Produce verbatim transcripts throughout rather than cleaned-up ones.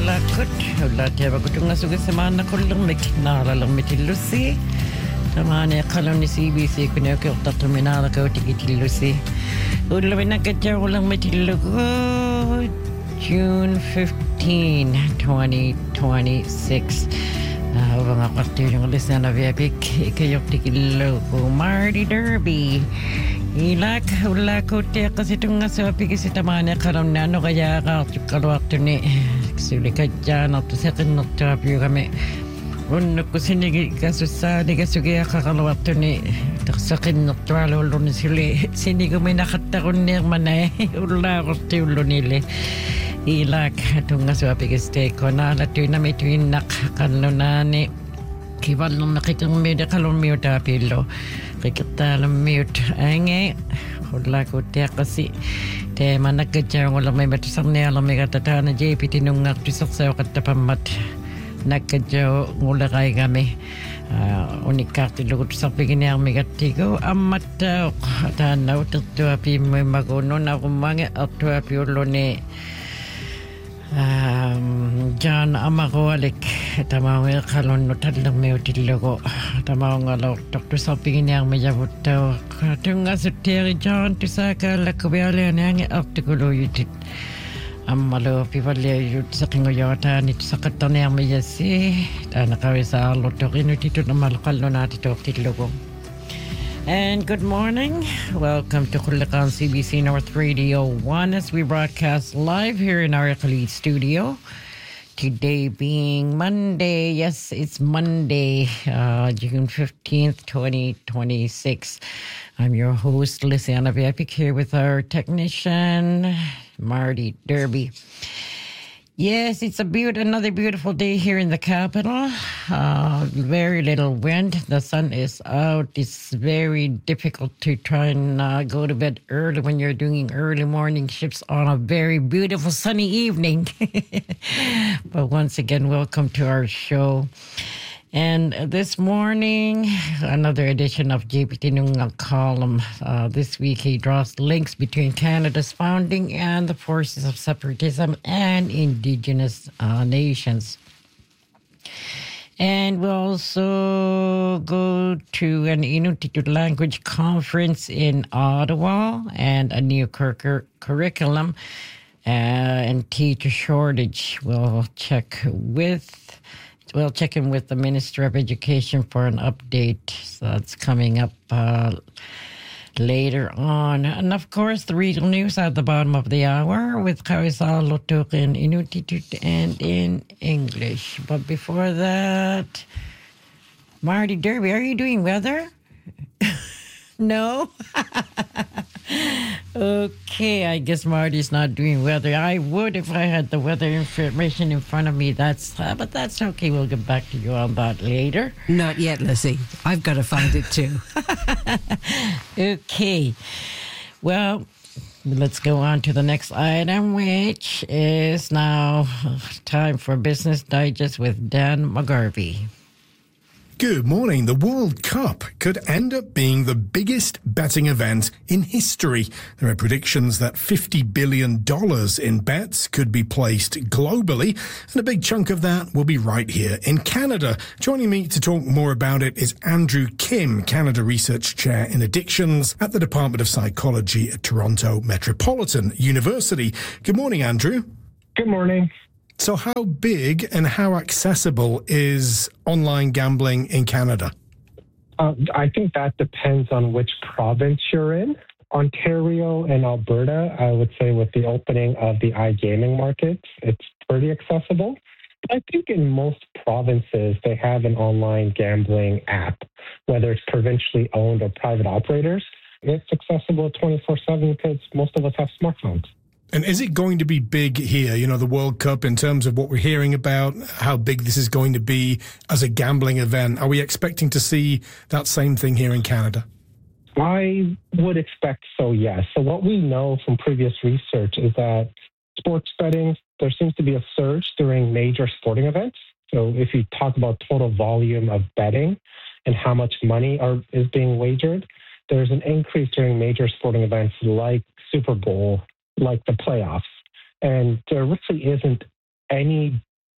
lakut ulla teva kutunga suge semana kullum miknara lam mitillusi tamane qaloni C B C kunyo ke utatu minara ko tigitillusi ulla minakatja ulang mitillugo June fifteenth, twenty twenty-six. Mga kapatid yung listener na V I P ikayok tikilo ko Marty Derby. Ilak ula ko te kasi itong nga sa pigi si tamane karam na ano kaya ka kalwak to ni sulikat dyan at second not trapyo kami. Uno ko sinigi kasusali kasugi kakalwak to ni sakit not tralo ulo ni sili sinigo may nakataron ni manay ula ko ti ulo nili. Ilak itong nga sa pigi stay ko na latoy na may tuwin nakakalunani. Kivalong nakitang media kalong miyo tapilo. Kita lemut ange ulah ko te kasi te mana kerja ulah mai betusang ne alam kata tana J P tinungak tusak saya kata pamat nak kerja ulah kai kami unikak ti lugut sak begini yang megatigo amat tana utu api magono na kumange utu api ulone Um, John Amagwalik tamawil kalon no tadlang may utilogo tamawang alaw Doctor Salpingin yang mayabot daw katunga sa teri John tusaka lakabyali anang optikulo yutit amalo pivalya yut sa kingoyota nito sa katan yang mayasi tanakawi sa alotokin utito na malakalo natito utilogo. And good morning. Welcome to Kulakan C B C North Radio one as we broadcast live here in our Khalid studio. Today being Monday. Yes, it's Monday, uh, June fifteenth, twenty twenty-six. I'm your host, Lysiana Viapik, here with our technician, Marty Derby. Yes, it's a beaut- another beautiful day here in the capital. Uh, very little wind. The sun is out. It's very difficult to try and uh, go to bed early when you're doing early morning shifts on a very beautiful sunny evening. But once again, welcome to our show. And this morning, another edition of J P Tinunga column. Uh, this week, he draws links between Canada's founding and the forces of separatism and indigenous uh, nations. And we'll also go to an Inuktitut language conference in Ottawa and a new cur- curriculum uh, and teacher shortage. We'll check with... We'll check in with the Minister of Education for an update. So that's coming up uh, later on. And of course, the regional news at the bottom of the hour with Kawisal Lotuk in Inuktitut and in English. But before that, Marty Derby, are you doing weather? No? Okay, I guess Marty's not doing weather. I would if I had the weather information in front of me. That's uh, but that's okay. We'll get back to you on that later. Not yet, Lizzie. I've got to find it too. Okay. Well, let's go on to the next item, which is now time for Business Digest with Dan McGarvey. Good morning. The World Cup could end up being the biggest betting event in history. There are predictions that fifty billion dollars in bets could be placed globally, and a big chunk of that will be right here in Canada. Joining me to talk more about it is Andrew Kim, Canada Research Chair in Addictions at the Department of Psychology at Toronto Metropolitan University. Good morning, Andrew. Good morning. So how big and how accessible is online gambling in Canada? Uh, I think that depends on which province you're in. Ontario and Alberta, I would say with the opening of the iGaming markets, it's pretty accessible. I think in most provinces, they have an online gambling app, whether it's provincially owned or private operators. It's accessible twenty-four seven because most of us have smartphones. And is it going to be big here, you know, the World Cup, in terms of what we're hearing about, how big this is going to be as a gambling event? Are we expecting to see that same thing here in Canada? I would expect so, yes. So what we know from previous research is that sports betting, there seems to be a surge during major sporting events. So if you talk about total volume of betting and how much money are, is being wagered, there's an increase during major sporting events like Super Bowl, like the playoffs. And there really isn't any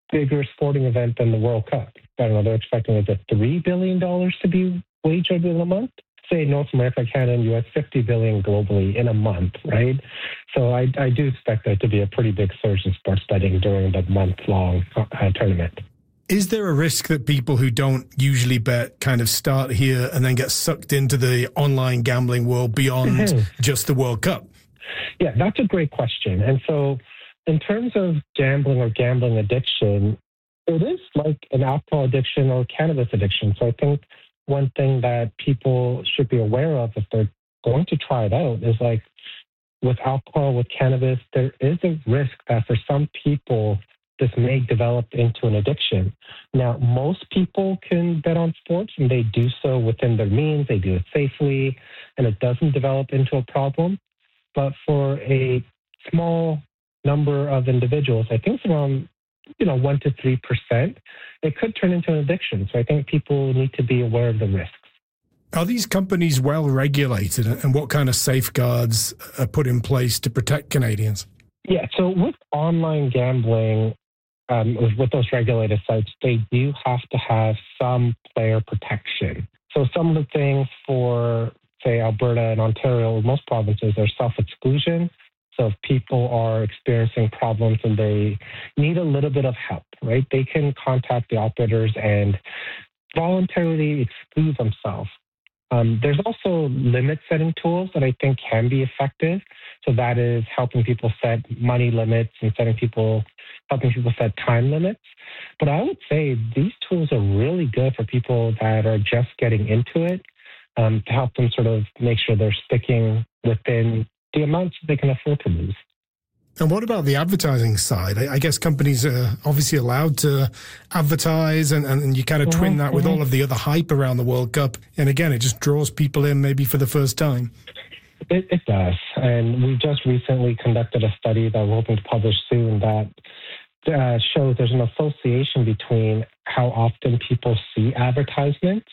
bigger sporting event than the World Cup. I don't know, they're expecting like a three billion dollars to be wagered in a month. Say North America, Canada, and U S, fifty billion dollars globally in a month, right? So I, I do expect there to be a pretty big surge in sports betting during the month-long uh, tournament. Is there a risk that people who don't usually bet kind of start here and then get sucked into the online gambling world beyond mm-hmm. just the World Cup? Yeah, that's a great question. And so in terms of gambling or gambling addiction, it is like an alcohol addiction or cannabis addiction. So I think one thing that people should be aware of if they're going to try it out is like with alcohol, with cannabis, there is a risk that for some people, this may develop into an addiction. Now, most people can bet on sports and they do so within their means. They do it safely and it doesn't develop into a problem. But for a small number of individuals, I think it's around, you know, one to three percent, it could turn into an addiction. So I think people need to be aware of the risks. Are these companies well regulated, and what kind of safeguards are put in place to protect Canadians? Yeah, so with online gambling, um, with those regulated sites, they do have to have some player protection. So some of the things for, say, Alberta and Ontario, most provinces, are self-exclusion. So if people are experiencing problems and they need a little bit of help, right, they can contact the operators and voluntarily exclude themselves. Um, there's also limit-setting tools that I think can be effective. So that is helping people set money limits and setting people, helping people set time limits. But I would say these tools are really good for people that are just getting into it, um, to help them sort of make sure they're sticking within the amounts they can afford to lose. And what about the advertising side? I, I guess companies are obviously allowed to advertise, and, and you kind of twin mm-hmm, that with mm-hmm. all of the other hype around the World Cup. And again, it just draws people in maybe for the first time. It, it does. And we just recently conducted a study that we're hoping to publish soon that uh, shows there's an association between how often people see advertisements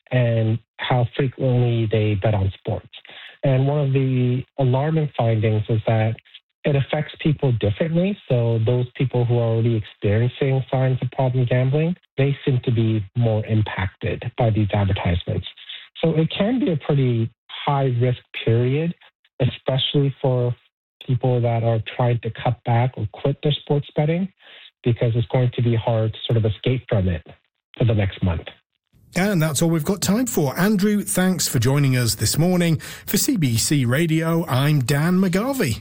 and how frequently they bet on sports. And one of the alarming findings is that it affects people differently. So those people who are already experiencing signs of problem gambling, they seem to be more impacted by these advertisements. So it can be a pretty high risk period, especially for people that are trying to cut back or quit their sports betting, because it's going to be hard to sort of escape from it for the next month. And that's all we've got time for. Andrew, thanks for joining us this morning. For C B C Radio, I'm Dan McGarvey.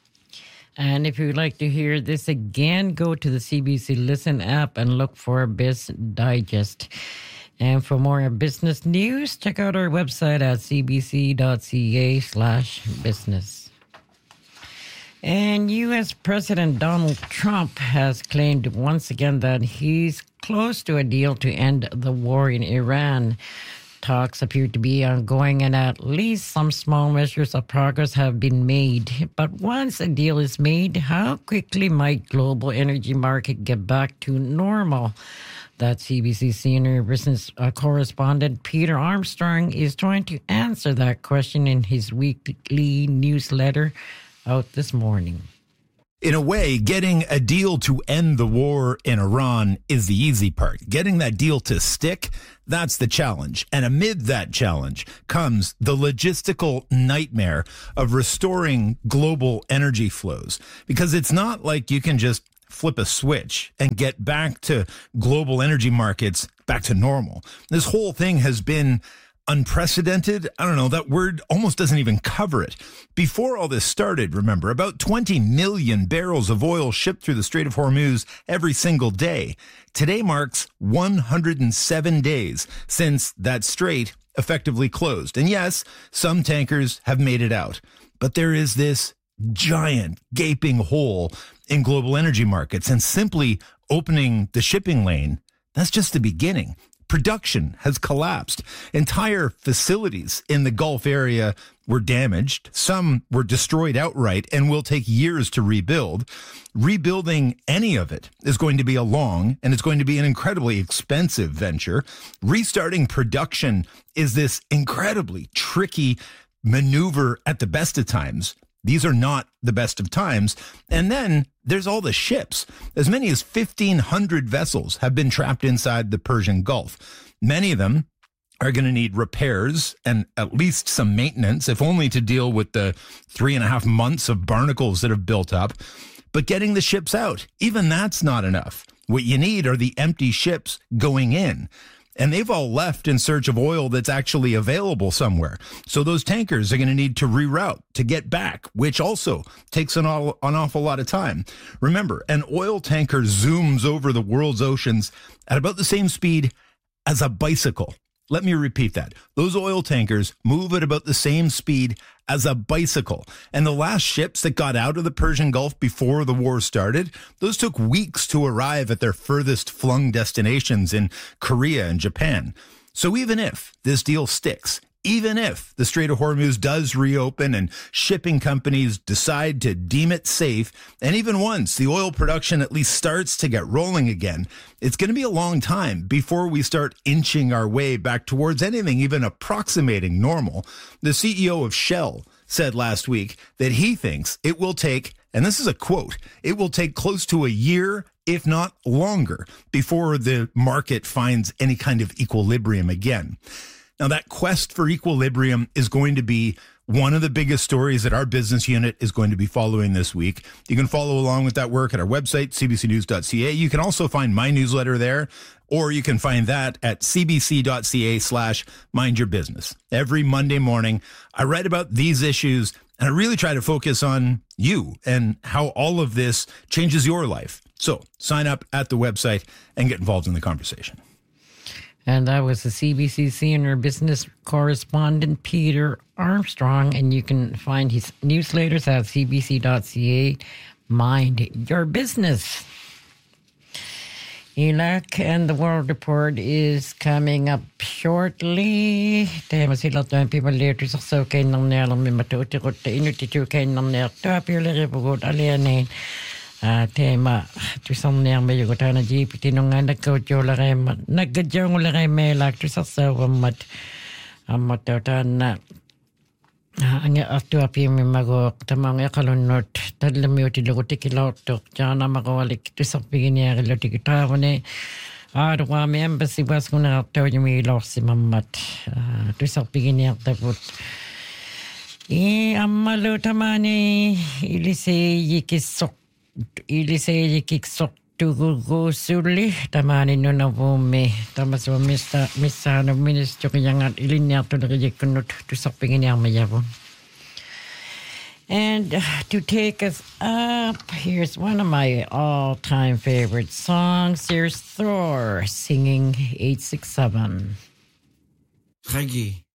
And if you'd like to hear this again, go to the C B C Listen app and look for Biz Digest. And for more business news, check out our website at cbc.ca slash business. And U S President Donald Trump has claimed once again that he's close to a deal to end the war in Iran. Talks appear to be ongoing, and at least some small measures of progress have been made. But once a deal is made, how quickly might global energy market get back to normal? That C B C senior business uh, correspondent Peter Armstrong is trying to answer that question in his weekly newsletter out this morning. In a way, getting a deal to end the war in Iran is the easy part. Getting that deal to stick, that's the challenge. And amid that challenge comes the logistical nightmare of restoring global energy flows. Because it's not like you can just flip a switch and get back to global energy markets back to normal. This whole thing has been unprecedented. I don't know, that word almost doesn't even cover it. Before all this started, remember, about twenty million barrels of oil shipped through the Strait of Hormuz every single day. Today marks one hundred seven days since that strait effectively closed. And yes, some tankers have made it out, but there is this giant gaping hole in global energy markets, and simply opening the shipping lane, that's just the beginning. Production has collapsed. Entire facilities in the Gulf area were damaged. Some were destroyed outright and will take years to rebuild. Rebuilding any of it is going to be a long, and it's going to be an incredibly expensive venture. Restarting production is this incredibly tricky maneuver at the best of times. these are not the best of times. And then there's all the ships. As many as fifteen hundred vessels have been trapped inside the Persian Gulf. Many of them are going to need repairs and at least some maintenance, if only to deal with the three and a half months of barnacles that have built up. But getting the ships out, even that's not enough. What you need are the empty ships going in. And they've all left in search of oil that's actually available somewhere. So those tankers are going to need to reroute to get back, which also takes an, all, an awful lot of time. Remember, an oil tanker zooms over the world's oceans at about the same speed as a bicycle. Let me repeat that. Those oil tankers move at about the same speed as a bicycle. And the last ships that got out of the Persian Gulf before the war started, those took weeks to arrive at their furthest flung destinations in Korea and Japan. So even if this deal sticks, even if the Strait of Hormuz does reopen and shipping companies decide to deem it safe, and even once the oil production at least starts to get rolling again, it's going to be a long time before we start inching our way back towards anything even approximating normal. The C E O of Shell said last week that he thinks it will take, and this is a quote, it will take close to a year, if not longer, before the market finds any kind of equilibrium again. Now, that quest for equilibrium is going to be one of the biggest stories that our business unit is going to be following this week. You can follow along with that work at our website, c b c news dot c a. You can also find my newsletter there, or you can find that at c b c dot c a slash mind your business. Every Monday morning, I write about these issues, and I really try to focus on you and how all of this changes your life. So sign up at the website and get involved in the conversation. And that was the C B C senior business correspondent, Peter Armstrong. And you can find his newsletters at c b c dot c a. Mind your business. E L A C and the World Report is coming up shortly. Teema sillä toimpi valioitu sa kainan näillä mimatuutti kutta inutitu kainan näillä taapiolle ripugut alieneen. Teema tusan näillä me joku täynnä jiipiti nungan nakkaut jolla reima naggadjong jolla reima elak tusan sauammat ammat täytänä ang atua pimi mago tamang yakalunot tadlamiuti lugu tikilautok jana magawalik tusan piginiari lo tikitavane arwa me embassy was kuna tau yumi losi mammat tusan piginiari taput I ammalu tamani ilise yikisok ilise yikisok tugu suli tamani nuna vumi tamasu mista misano ministro yangat ilinya tu rejekunut tu sapingin yang mayabun. And to take us up, here's one of my all-time favorite songs. Here's Thor singing eight six seven. Reggae.